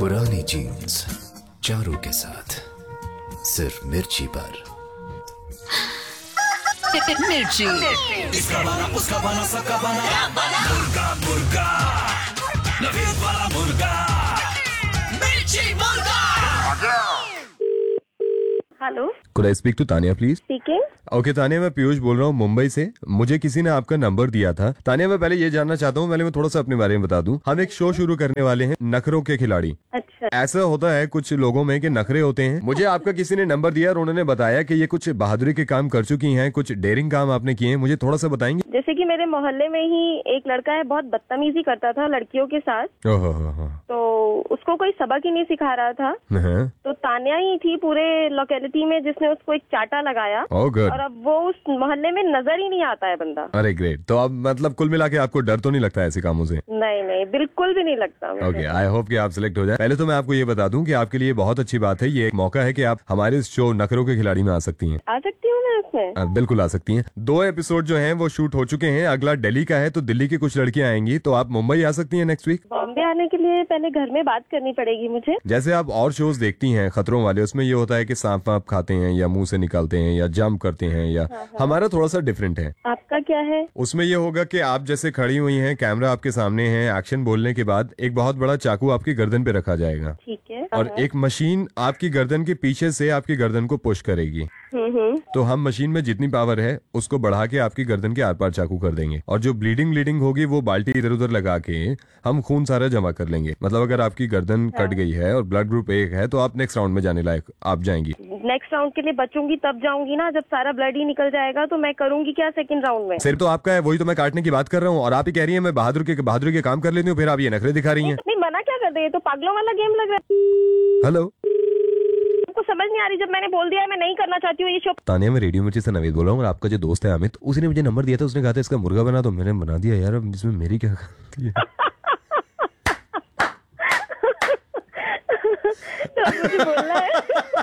पुरानी जीन्स चारों के साथ सिर्फ मिर्ची पर। मिर्ची। इसका बना उसका बना सबका बना मुर्गा मुर्गा नवीन वाला मुर्गा मिर्ची मुर्गा। Hello, Could I speak to Tania please? Speaking. Okay Tania, मैं पीयूष बोल रहा हूँ मुंबई से। मुझे किसी ने आपका नंबर दिया था। तानिया, मैं पहले ये जानना चाहता हूँ, पहले मैं थोड़ा सा अपने बारे में बता दूं। हम एक शो शुरू करने वाले हैं, नखरों के खिलाड़ी। अच्छा, ऐसा होता है कुछ लोगों में कि नखरे होते हैं। मुझे आपका किसी ने नंबर दिया और उन्होंने बताया कि ये कुछ बहादुरी के काम कर चुकी हैं, कुछ डेयरिंग काम आपने किए हैं। मुझे थोड़ा सा बताएंगे? जैसे कि मेरे मोहल्ले में ही एक लड़का है, बहुत बदतमीजी करता था लड़कियों के साथ। ओहो, तो उसको कोई सबक ही नहीं सिखा रहा था। हाँ। तो तानिया ही थी पूरे लोकेलिटी में जिसने उसको एक चाटा लगाया। Oh, good. और अब वो उस मोहल्ले में नजर ही नहीं आता है बंदा। अरे ग्रेट। तो अब मतलब कुल मिला के आपको डर तो नहीं लगता ऐसे कामों से? नहीं नहीं, बिल्कुल भी नहीं लगता मुझे। ओके, आई होप कि आप सिलेक्ट हो जाए। पहले तो मैं आपको ये बता दूं कि आपके लिए बहुत अच्छी बात है, ये एक मौका है कि आप हमारे इस शो नखरों के खिलाड़ी में आ सकती हैं। आ सकती हूँ मैं इसमें? बिल्कुल आ सकती हैं। 2 एपिसोड जो हैं वो शूट हो चुके हैं। अगला दिल्ली का है, तो दिल्ली की कुछ लड़कियां आएंगी, तो आप मुंबई आ सकती हैं नेक्स्ट वीक। बॉम्बे आने के लिए पहले घर में बात करनी पड़ेगी मुझे। जैसे आप और शोज देखती हैं खतरों वाले, उसमें ये होता है कि सांप वाप खाते हैं या मुंह से निकालते हैं या जंप करते हैं, या हमारा थोड़ा सा डिफरेंट है। आपका क्या है? उसमें ये होगा कि आप जैसे खड़ी हुई हैं, कैमरा आपके सामने है, एक्शन बोलने के बाद एक बहुत बड़ा चाकू आपकी गर्दन पे रखा जाएगा। ठीक है। और एक मशीन आपकी गर्दन के पीछे से आपकी गर्दन को पुश करेगी। तो हम मशीन में जितनी पावर है उसको बढ़ा के आपकी गर्दन के आर पार चाकू कर देंगे, और जो ब्लीडिंग होगी वो बाल्टी इधर उधर लगा के हम खून सारा जमा कर लेंगे। मतलब अगर आपकी गर्दन कट गई है और ब्लड ग्रुप 1 है तो आप नेक्स्ट राउंड में जाने लायक आप जाएंगी। नेक्स्ट राउंड के लिए बचूंगी तब जाऊंगी ना, जब सारा ब्लड ही निकल जाएगा। तो मैं करूंगी क्या सेकंड राउंड में? सिर्फ तो आपका है, वही तो मैं काटने की बात कर रहा हूँ। और आप ही कह रही है मैं बहादुरी के काम कर लेती हूँ, फिर आप ये नखरे दिखा रही हैं। नहीं, मना क्या कर दे, ये तो पागलों वाला गेम लग रहा है। हेलो, आपको समझ नहीं आ रही? जब मैंने बोल दिया मैं नहीं करना चाहती हूँ ये शो। तानिया, मैं रेडियो मिर्ची से नवीद बोल रहा हूँ, और आपका जो दोस्त है अमित, उसी ने मुझे नंबर दिया था। उसने कहा था इसका मुर्गा बना, तो मैंने बना दिया यार। अब इसमें मेरी क्या गलती है? तो मुझे बोलना है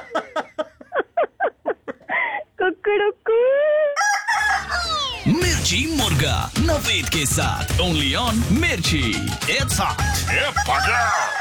कुकड़ुकू। मिर्ची मुर्गा नवेद के साथ ओनली ऑन मिर्ची। It's hot.